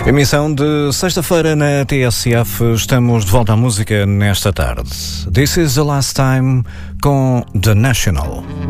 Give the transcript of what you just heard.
Emissão de sexta-feira na TSF. Estamos de volta à música nesta tarde. This is the last time com The National.